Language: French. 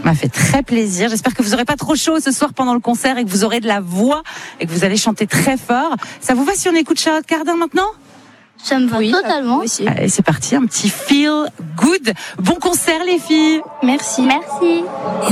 M'a fait très plaisir. J'espère que vous n'aurez pas trop chaud ce soir pendant le concert et que vous aurez de la voix et que vous allez chanter très fort. Ça vous va si on écoute Charlotte Cardin maintenant ? Ça me va totalement. Allez, c'est parti, un petit feel good. Bon concert les filles. Merci.